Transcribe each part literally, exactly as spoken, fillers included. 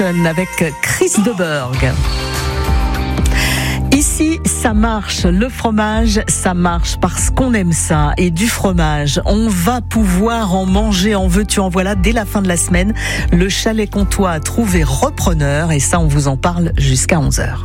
Avec Chris Deberg. Ici, ça marche. Le fromage, ça marche parce qu'on aime ça. Et du fromage, on va pouvoir en manger en veux-tu, en voilà, dès la fin de la semaine. Le Chalet Comtois a trouvé repreneur et ça, on vous en parle jusqu'à onze heures.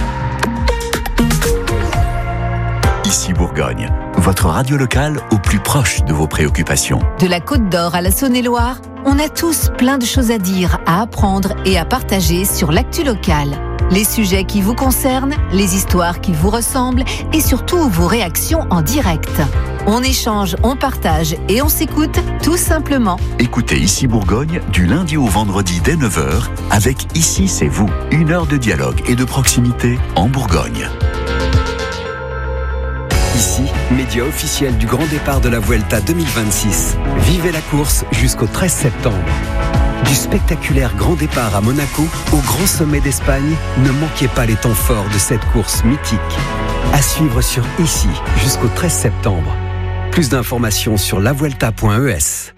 Ici Bourgogne, votre radio locale au plus proche de vos préoccupations. De la Côte d'Or à la Saône-et-Loire, on a tous plein de choses à dire, à apprendre et à partager sur l'actu locale. Les sujets qui vous concernent, les histoires qui vous ressemblent et surtout vos réactions en direct. On échange, on partage et on s'écoute tout simplement. Écoutez Ici Bourgogne du lundi au vendredi dès neuf heures avec Ici c'est vous. Une heure de dialogue et de proximité en Bourgogne. Ici, média officiel du grand départ de la Vuelta deux mille vingt-six. Vivez la course jusqu'au treize septembre. Du spectaculaire grand départ à Monaco au grand sommet d'Espagne, ne manquez pas les temps forts de cette course mythique. À suivre sur Ici jusqu'au treize septembre. Plus d'informations sur la vuelta point e s.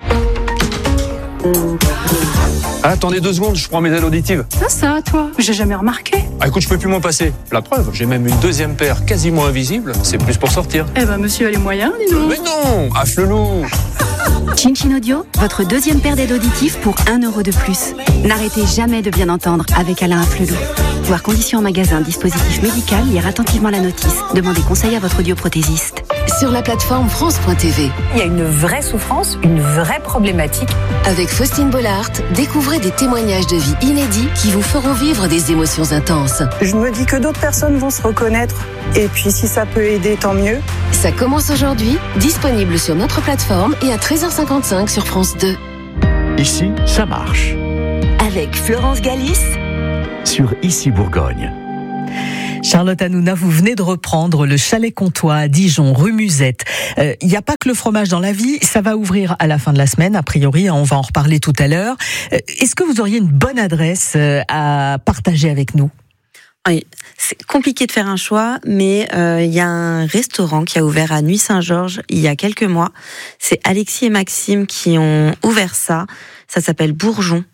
Ah, attendez deux secondes, je prends mes aides auditives. Ça, ça, toi, j'ai jamais remarqué. Ah, écoute, je peux plus m'en passer. La preuve, j'ai même une deuxième paire quasiment invisible. C'est plus pour sortir. Eh ben, monsieur a les moyens, dis donc. Mais non, afflelou. Chin Chin Audio, votre deuxième paire d'aides auditives pour un euro de plus. N'arrêtez jamais de bien entendre avec Alain Afflelou. Voir conditions en magasin, dispositif médical, lire attentivement la notice. Demandez conseil à votre audioprothésiste. Sur la plateforme France point T V. Il y a une vraie souffrance, une vraie problématique. Avec Faustine Bollard, découvrez des témoignages de vie inédits qui vous feront vivre des émotions intenses. Je me dis que d'autres personnes vont se reconnaître. Et puis si ça peut aider, tant mieux. Ça commence aujourd'hui, disponible sur notre plateforme et à treize heures cinquante-cinq sur France deux. Ici, ça marche. Avec Florence Galis. Sur Ici Bourgogne. Charlotte Hanouna, vous venez de reprendre le Chalet Comtois à Dijon, rue Musette. Il euh, n'y a pas que le fromage dans la vie, ça va ouvrir à la fin de la semaine, a priori, on va en reparler tout à l'heure. Euh, est-ce que vous auriez une bonne adresse euh, à partager avec nous ? Oui, c'est compliqué de faire un choix, mais il euh, y a un restaurant qui a ouvert à Nuit-Saint-Georges il y a quelques mois. C'est Alexis et Maxime qui ont ouvert ça. Ça s'appelle Bourgeon.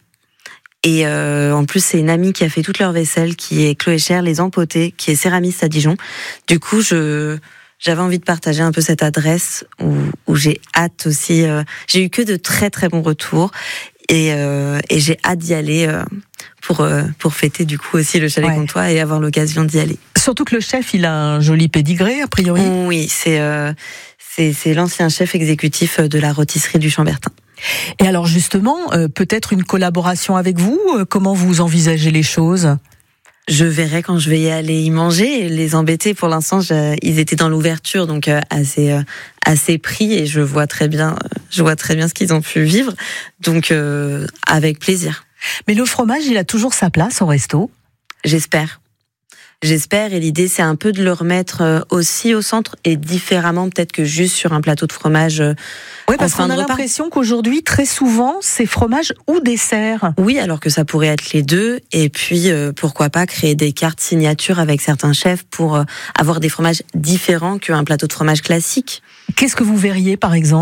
Et euh, en plus, c'est une amie qui a fait toute leur vaisselle, qui est Chloé Cher, les Empotés, qui est céramiste à Dijon. Du coup, je j'avais envie de partager un peu cette adresse où, où j'ai hâte aussi. Euh, j'ai eu que de très très bons retours et, euh, et j'ai hâte d'y aller euh, pour euh, pour fêter du coup aussi le Chalet ouais. Comtois et avoir l'occasion d'y aller. Surtout que le chef, il a un joli pédigré a priori. Oui, c'est euh, c'est c'est l'ancien chef exécutif de la rôtisserie du Chambertin. Et alors justement, euh, peut-être une collaboration avec vous ? Comment vous envisagez les choses ? Je verrai quand je vais y aller y manger. Et les embêter, pour l'instant, je, ils étaient dans l'ouverture, donc euh, assez euh, assez pris, et je vois très bien, je vois très bien ce qu'ils ont pu vivre. Donc euh, avec plaisir. Mais le fromage, il a toujours sa place au resto ? J'espère. J'espère, et l'idée c'est un peu de le remettre aussi au centre et différemment peut-être que juste sur un plateau de fromage. Oui, parce qu'on a l'impression qu'aujourd'hui, très souvent, c'est fromage ou dessert. Oui, alors que ça pourrait être les deux. Et puis, euh, pourquoi pas créer des cartes signatures avec certains chefs pour euh, avoir des fromages différents qu'un plateau de fromage classique. Qu'est-ce que vous verriez, par exemple ?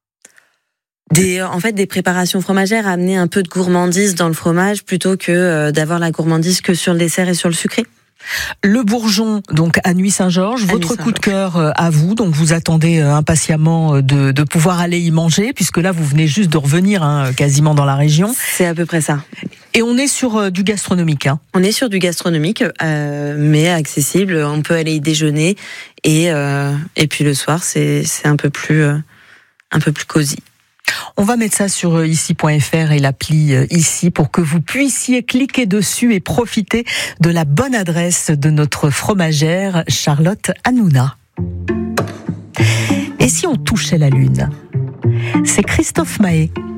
Des, en fait, des préparations fromagères, amener un peu de gourmandise dans le fromage plutôt que euh, d'avoir la gourmandise que sur le dessert et sur le sucré. Le Bourgeon, donc à Nuit-Saint-Georges, à votre Nuit coup de cœur à vous, donc vous attendez impatiemment de, de pouvoir aller y manger, puisque là vous venez juste de revenir hein, quasiment dans la région. C'est à peu près ça. Et on est sur euh, du gastronomique. Hein. On est sur du gastronomique, euh, mais accessible. On peut aller y déjeuner et euh, et puis le soir c'est c'est un peu plus euh, un peu plus cosy. On va mettre ça sur ici point f r et l'appli Ici pour que vous puissiez cliquer dessus et profiter de la bonne adresse de notre fromagère Charlotte Hanouna. Et si on touchait la lune ? C'est Christophe Mahé